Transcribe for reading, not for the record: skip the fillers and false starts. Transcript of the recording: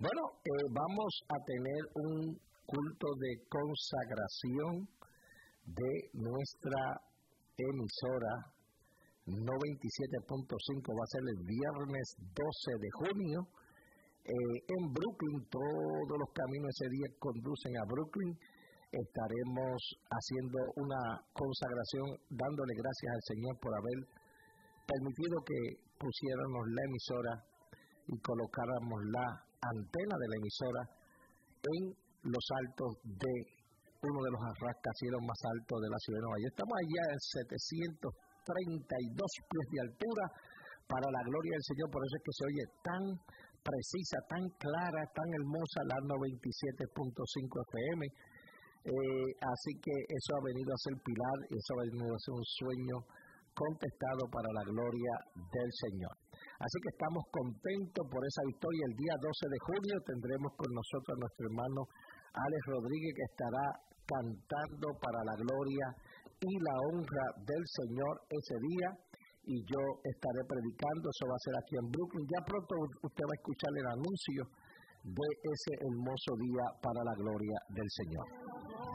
Bueno, vamos a tener un culto de consagración de nuestra emisora 97.5. Va a ser el viernes 12 de junio en Brooklyn. Todos los caminos ese día conducen a Brooklyn. Estaremos haciendo una consagración, dándole gracias al Señor por haber permitido que pusiéramos la emisora y colocáramos la antena de la emisora en los altos de uno de los rascacielos más altos de la ciudad de Nueva York. Estamos allá en 732 pies de altura para la gloria del Señor. Por eso es que se oye tan precisa, tan clara, tan hermosa la 97.5 FM. Así que eso ha venido a ser pilar y eso ha venido a ser un sueño contestado para la gloria del Señor. Así que estamos contentos por esa victoria. El día 12 de junio tendremos con nosotros a nuestro hermano Alex Rodríguez, que estará cantando para la gloria y la honra del Señor ese día, y yo estaré predicando. Eso va a ser aquí en Brooklyn. Ya pronto usted va a escuchar el anuncio de ese hermoso día para la gloria del Señor.